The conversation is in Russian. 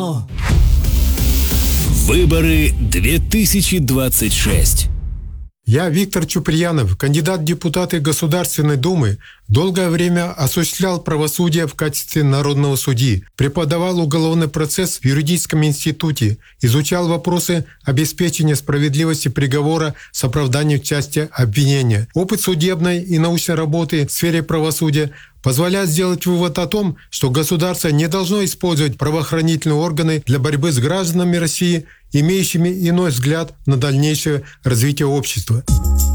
Выборы 2026. Я, Виктор Чуприянов, кандидат в депутаты Государственной Думы, долгое время осуществлял правосудие в качестве народного судьи, преподавал уголовный процесс в юридическом институте, изучал вопросы обеспечения справедливости приговора с оправданием в части обвинения. Опыт судебной и научной работы в сфере правосудия позволяет сделать вывод о том, что государство не должно использовать правоохранительные органы для борьбы с гражданами России, имеющими иной взгляд на дальнейшее развитие общества.